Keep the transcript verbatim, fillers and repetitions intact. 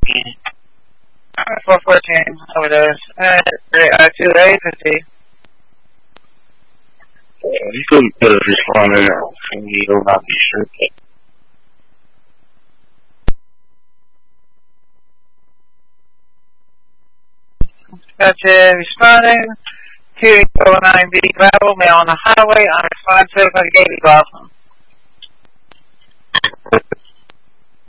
four fourteen, overdose. Uh, two agency. You couldn't put a responder and you will not be sure. Gotcha, responding. two oh nine B gravel, male on the highway, unresponsive, by the Gately Blossom.